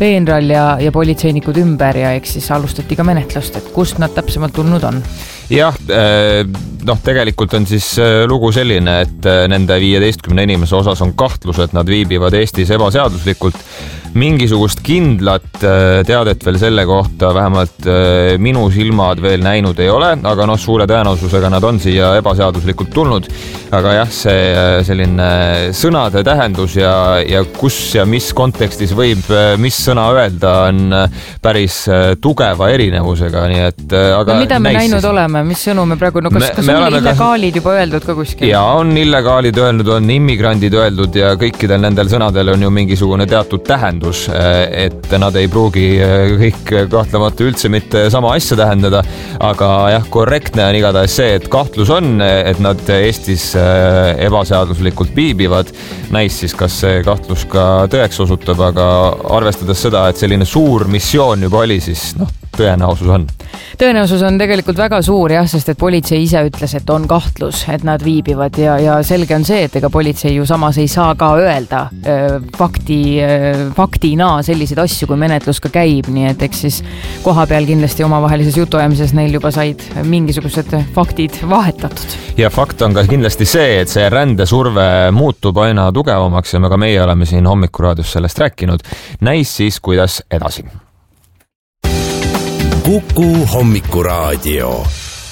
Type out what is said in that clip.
Veenral ja politseinikud ümber ja eks siis alustati ka menetlust, et kust nad täpsemalt tulnud on. Jah, tegelikult on siis lugu selline, et nende 15 inimese osas on kahtlus, et nad viibivad Eestis ebaseaduslikult. Mingisugust kindlat teadet veel selle kohta vähemalt minu silmad veel näinud ei ole, aga suure tõenäosusega nad on siia ebaseaduslikult tulnud. Aga jah, see selline sõnade tähendus ja kus ja mis kontekstis võib mis sõna öelda on päris tugeva erinevusega. Nii et, aga mida me näinud oleme? Mis sõnu me praegu, kas on illegaalid juba öeldud ka kuskil? Ja on illegaalid öeldud, on immigrandid öeldud ja kõikidel nendel sõnadel on ju mingisugune teatud tähendus, et nad ei pruugi kõik kahtlemata üldse mitte sama asja tähendada, aga jah, korrektne on igatahes see, et kahtlus on, et nad Eestis ebaseaduslikult viibivad. Näis siis, kas see kahtlus ka tõeks osutab, aga arvestades seda, et selline suur missioon juba oli, siis tõenäosus on. Tõenäosus on tegelikult väga suur, jah, sest et politsei ise ütles, et on kahtlus, et nad viibivad ja selge on see, et ega politsei ju samas ei saa ka öelda faktina selliseid asju, kui menetlus ka käib, nii et eks siis koha peal kindlasti omavahelises jutuajamises neil juba said mingisugused faktid vahetatud. Ja fakt on ka kindlasti see, et see rändesurve muutub aina tugevamaks ja me ka meie oleme siin Hommikuraadios sellest rääkinud. Näis siis, kuidas edasi. Kuku Hommikuraadio.